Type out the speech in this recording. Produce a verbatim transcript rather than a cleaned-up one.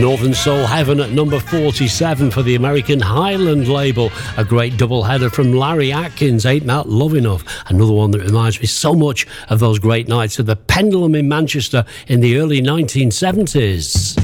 Northern Soul Heaven at number forty-seven for the American Highland label. A great doubleheader from Larry Atkins, Ain't That Love Enough? Another one that reminds me so much of those great nights at the Pendulum in Manchester in the early nineteen seventies.